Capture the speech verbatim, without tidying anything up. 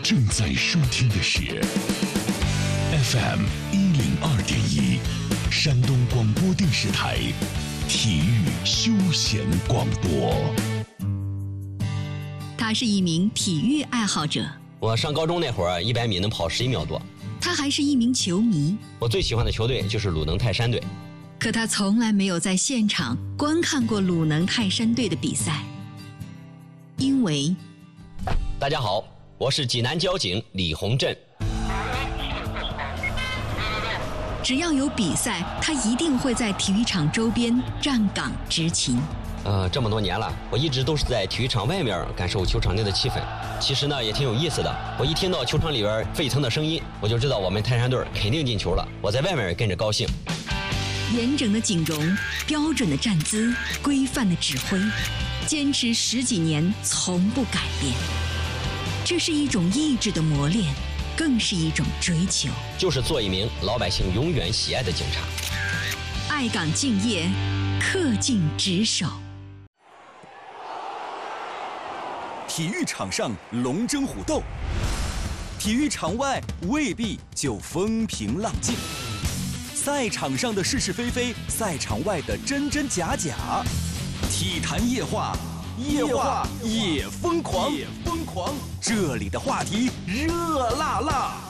正在收听的是 F M 一零二点一，山东广播电视台体育休闲广播。 他是一名体育爱好者。 我上高中那会儿，一百米能跑十一秒多。 他还是一名球迷。 我最喜欢的球队就是鲁能泰山队。 可他从来没有在现场观看过鲁能泰山队的比赛，因为…… 大家好，我是济南交警李洪振。 只要有比赛，他一定会在体育场周边站岗执勤。 呃，这么多年了，我一直都是在体育场外面感受球场内的气氛。其实呢，也挺有意思的。我一听到球场里边沸腾的声音，我就知道我们泰山队肯定进球了。我在外面也跟着高兴。 严整的景容，标准的站姿，规范的指挥，坚持十几年从不改变。这是一种意志的磨练，更是一种追求， 就是做一名老百姓永远喜爱的警察。 爱岗敬业，恪尽职守。 体育场上龙争虎斗，体育场外未必就风平浪静。赛场上的是是非非，赛场外的真真假假。体坛夜话，夜话也疯狂，也疯狂。这里的话题热辣辣。